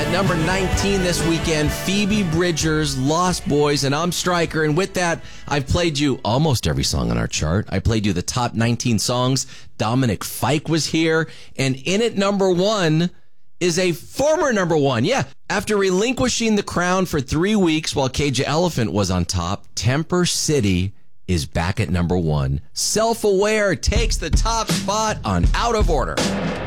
At number 19 this weekend, Phoebe Bridgers, Lost Boys, and I'm Stryker. And with that, I've played you almost every song on our chart. I played you the top 19 songs. Dominic Fike was here. And in at number 1 is a former number 1. Yeah, after relinquishing the crown for 3 weeks while Cage the Elephant was on top, Temper City is back at number 1. Self-Aware takes the top spot on Out of Order.